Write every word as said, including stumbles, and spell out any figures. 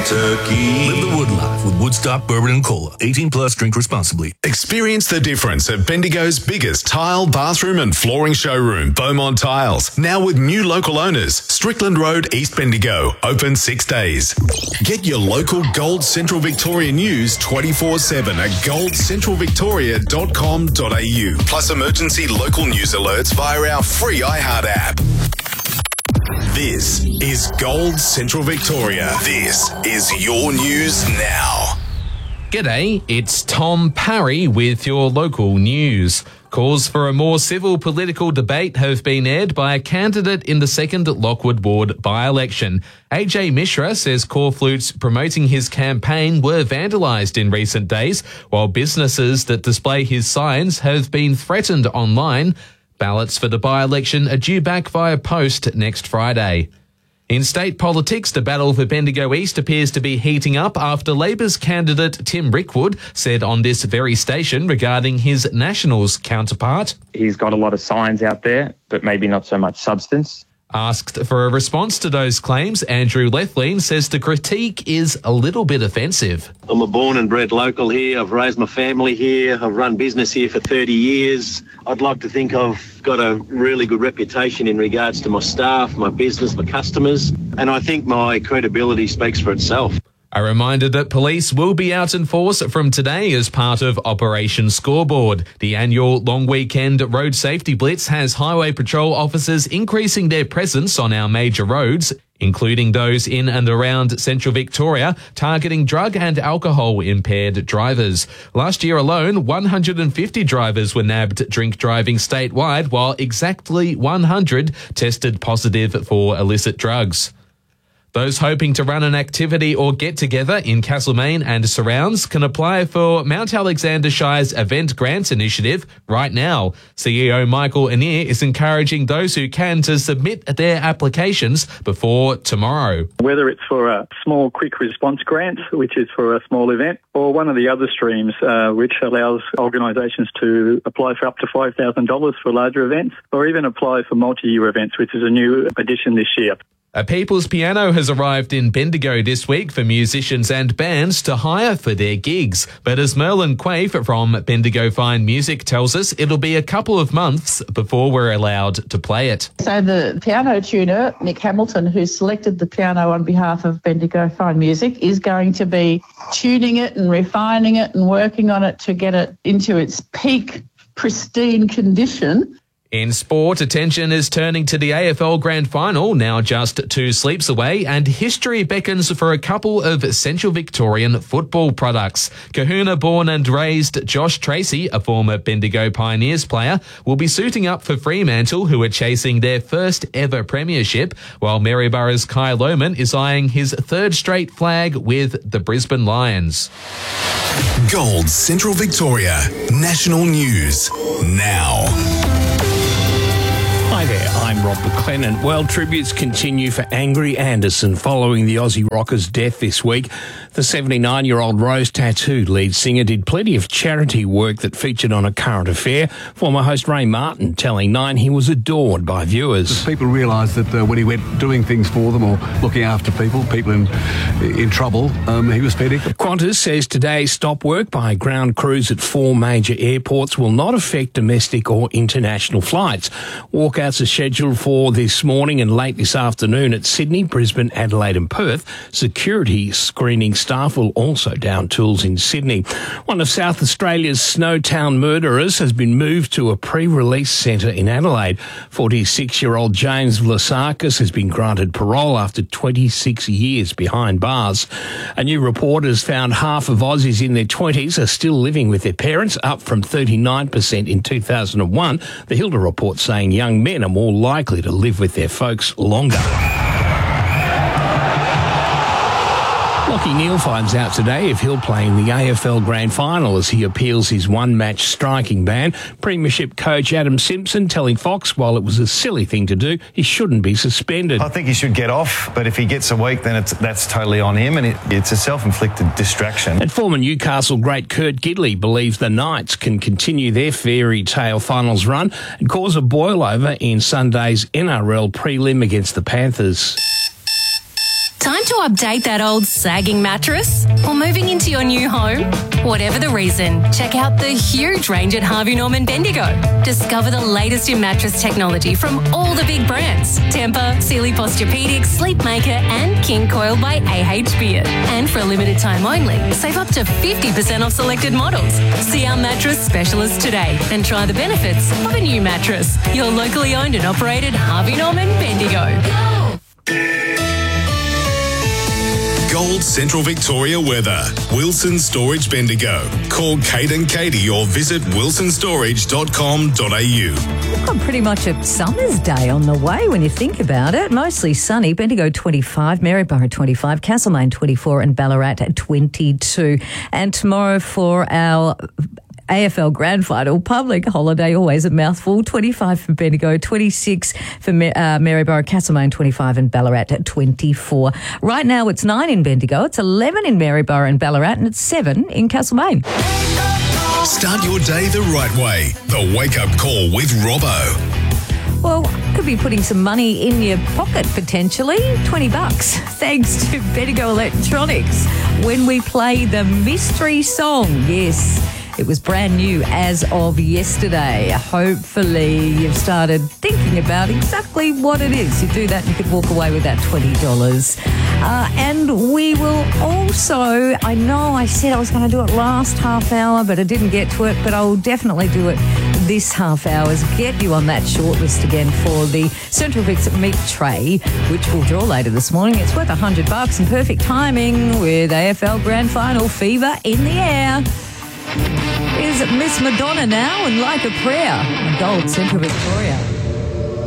turkey. Live the Wood life with Woodstock Bourbon and Cola. eighteen plus, drink responsibly. Experience the difference at Bendigo's biggest tile, bathroom and flooring showroom, Beaumont Tiles. Now with new local owners, Strickland Road, East Bendigo. Open six days. Get your local Gold Central Victoria news twenty-four seven at gold central victoria dot com dot a u. Plus emergency local news alerts via our free iHeart app. This is Gold Central Victoria. This is your news now. G'day, it's Tom Parry with your local news. Calls for a more civil political debate have been aired by a candidate in the second Lockwood Ward by-election. A J Mishra says corflutes promoting his campaign were vandalised in recent days, while businesses that display his signs have been threatened online. Ballots for the by-election are due back via post next Friday. In state politics, the battle for Bendigo East appears to be heating up after Labor's candidate Tim Rickwood said on this very station regarding his Nationals counterpart. He's got a lot of signs out there, but maybe not so much substance. Asked for a response to those claims, Andrew Lethlean says the critique is a little bit offensive. I'm a born and bred local here. I've raised my family here. I've run business here for thirty years. I'd like to think I've got a really good reputation in regards to my staff, my business, my customers, and I think my credibility speaks for itself. A reminder that police will be out in force from today as part of Operation Scoreboard. The annual long weekend road safety blitz has Highway Patrol officers increasing their presence on our major roads, including those in and around Central Victoria, targeting drug and alcohol impaired drivers. Last year alone, one hundred fifty drivers were nabbed drink driving statewide, while exactly one hundred tested positive for illicit drugs. Those hoping to run an activity or get-together in Castlemaine and surrounds can apply for Mount Alexander Shire's Event Grants Initiative right now. C E O Michael Anir is encouraging those who can to submit their applications before tomorrow. Whether it's for a small quick response grant, which is for a small event, or one of the other streams, uh, which allows organisations to apply for up to five thousand dollars for larger events, or even apply for multi-year events, which is a new addition this year. A People's Piano has arrived in Bendigo this week for musicians and bands to hire for their gigs. But as Merlin Quaife from Bendigo Fine Music tells us, it'll be a couple of months before we're allowed to play it. So the piano tuner, Nick Hamilton, who selected the piano on behalf of Bendigo Fine Music, is going to be tuning it and refining it and working on it to get it into its peak pristine condition. In sport, attention is turning to the A F L Grand Final, now just two sleeps away, and history beckons for a couple of Central Victorian football products. Kahuna born and raised Josh Tracy, a former Bendigo Pioneers player, will be suiting up for Fremantle, who are chasing their first ever premiership, while Maryborough's Kai Lohman is eyeing his third straight flag with the Brisbane Lions. Gold Central Victoria National News now. Hi there, I'm Rob McLennan. Well, tributes continue for Angry Anderson following the Aussie rocker's death this week. The seventy-nine-year-old Rose Tattoo lead singer did plenty of charity work that featured on A Current Affair. Former host Ray Martin telling Nine he was adored by viewers. People realised that uh, when he went doing things for them or looking after people, people in in trouble, um, he was fair dinkum. Qantas says today's stop work by ground crews at four major airports will not affect domestic or international flights. Walkouts are scheduled for this morning and late this afternoon at Sydney, Brisbane, Adelaide and Perth. Security screening staff will also down tools in Sydney. One of South Australia's Snowtown murderers has been moved to a pre-release centre in Adelaide. forty-six-year-old James Vlasakis has been granted parole after twenty-six years behind bars. A new report has found half of Aussies in their twenties are still living with their parents, up from thirty-nine percent in two thousand one. The Hilda report saying young men are more likely to live with their folks longer. Lachie Neale finds out today if he'll play in the A F L Grand Final as he appeals his one-match striking ban. Premiership coach Adam Simpson telling Fox while it was a silly thing to do, he shouldn't be suspended. I think he should get off, but if he gets a week, then it's, that's totally on him, and it, it's a self-inflicted distraction. And former Newcastle great Kurt Gidley believes the Knights can continue their fairy tale finals run and cause a boil-over in Sunday's N R L prelim against the Panthers. Time to update that old sagging mattress? Or moving into your new home? Whatever the reason, check out the huge range at Harvey Norman Bendigo. Discover the latest in mattress technology from all the big brands. Tempur, Sealy Posturepedic, Sleepmaker and King Coil by A H Beard. And for a limited time only, save up to fifty percent off selected models. See our mattress specialist today and try the benefits of a new mattress. Your locally owned and operated Harvey Norman Bendigo. Gold Central Victoria weather. Wilson Storage Bendigo. Call Kate and Katie or visit wilson storage dot com dot a u. We've got pretty much a summer's day on the way when you think about it. Mostly sunny. Bendigo twenty-five, Maryborough twenty-five, Castlemaine twenty-four and Ballarat twenty-two. And tomorrow for our A F L Grand Final, public holiday, always a mouthful, twenty-five for Bendigo, twenty-six for uh, Maryborough, Castlemaine twenty-five and Ballarat at twenty-four. Right now it's nine in Bendigo, it's eleven in Maryborough and Ballarat, and it's seven in Castlemaine. Start your day the right way. The Wake Up Call with Robbo. Well, could be putting some money in your pocket potentially. twenty bucks. Thanks to Bendigo Electronics. When we play the mystery song, yes. It was brand new as of yesterday. Hopefully you've started thinking about exactly what it is. You do that and you could walk away with that twenty dollars. Uh, and we will also, I know I said I was going to do it last half hour, but I didn't get to it, but I will definitely do it this half hour, is get you on that shortlist again for the Central Vic's Meat Tray, which we'll draw later this morning. It's worth one hundred bucks and perfect timing with A F L Grand Final fever in the air. Is Miss Madonna now and Like a Prayer on Gold Central Victoria.